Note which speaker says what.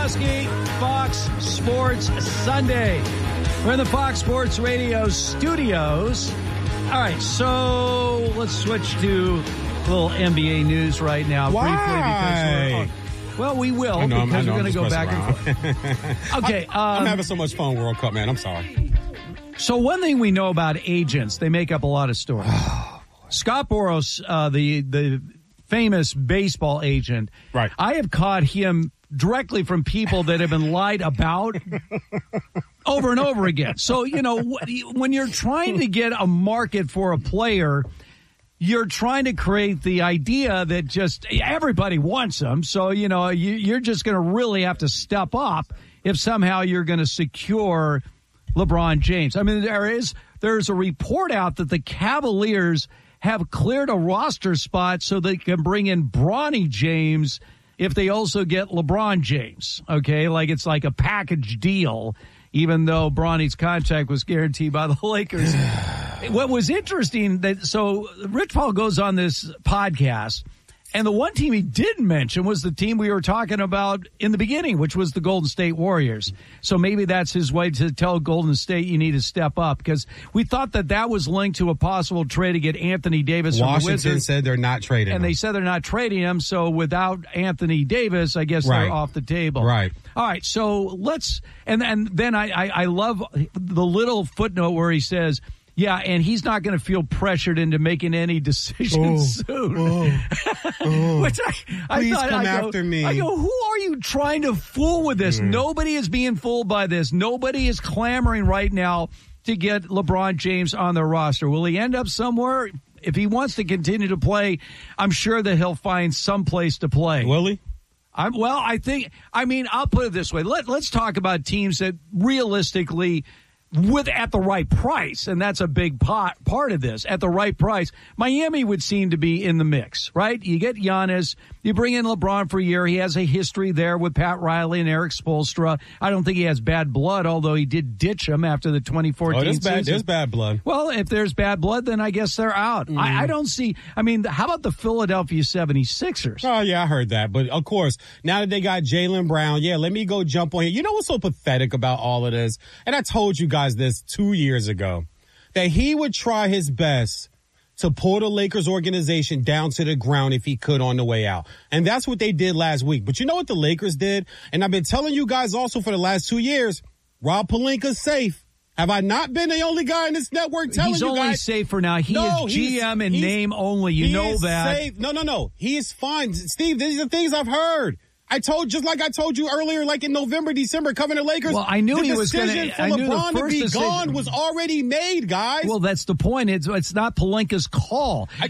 Speaker 1: Fox Sports Sunday. We're in the Fox Sports Radio studios. All right, so let's switch to a little NBA news right now.
Speaker 2: Why?
Speaker 1: Well, we will because we're going to go back and forth. Okay.
Speaker 2: I'm having so much fun, World Cup, man. I'm sorry.
Speaker 1: So one thing we know about agents, they make up a lot of stories. Scott Boras, the famous baseball agent,
Speaker 2: right?
Speaker 1: I have caught him directly from people that have been lied about over and over again. So, you know, when you're trying to get a market for a player, you're trying to create the idea that just everybody wants them. So, you know, you're just going to really have to step up if somehow you're going to secure LeBron James. I mean, there's a report out that the Cavaliers have cleared a roster spot so they can bring in Bronny James if they also get LeBron James, okay? Like it's like a package deal, even though Bronny's contract was guaranteed by the Lakers. What was interesting, so Rich Paul goes on this podcast, and the one team he didn't mention was the team we were talking about in the beginning, which was the Golden State Warriors. So maybe that's his way to tell Golden State you need to step up, because we thought that was linked to a possible trade to get Anthony Davis from the Wizards.
Speaker 2: Washington said they're not trading him.
Speaker 1: And they said they're not trading him, so without Anthony Davis, I guess they're off the table.
Speaker 2: Right.
Speaker 1: All right, so and then I love the little footnote where he says, yeah, and he's not going to feel pressured into making any decisions soon. Which I
Speaker 2: Please
Speaker 1: thought,
Speaker 2: come after me.
Speaker 1: I go, who are you trying to fool with this? Nobody is being fooled by this. Nobody is clamoring right now to get LeBron James on their roster. Will he end up somewhere? If he wants to continue to play, I'm sure that he'll find some place to play.
Speaker 2: Will he?
Speaker 1: I'll put it this way. Let's talk about teams that realistically at the right price, and that's a big part of this. At the right price, Miami would seem to be in the mix, right? You get Giannis, you bring in LeBron for a year. He has a history there with Pat Riley and Eric Spoelstra. I don't think he has bad blood, although he did ditch him after the 2014 season.
Speaker 2: There's bad blood.
Speaker 1: Well, if there's bad blood, then I guess they're out. I don't see. I mean, how about the Philadelphia 76ers?
Speaker 2: Oh, yeah, I heard that. But, of course, now that they got Jaylen Brown, let me go jump on here. You know what's so pathetic about all of this? And I told you guys this 2 years ago, that he would try his best to pull the Lakers organization down to the ground if he could on the way out. And that's what they did last week. But you know what the Lakers did? And I've been telling you guys also for the last 2 years, Rob Pelinka's safe. Have I not been the only guy in this network telling you guys?
Speaker 1: He's only safe for now. He is GM in name only. You know that.
Speaker 2: Safe. No. He is fine. Steve, these are things I've heard. I told you earlier, like in November, December, covering the Lakers.
Speaker 1: Well, I knew he was going to.
Speaker 2: The decision for LeBron to be gone was already made, guys.
Speaker 1: Well, that's the point. It's not Pelinka's call.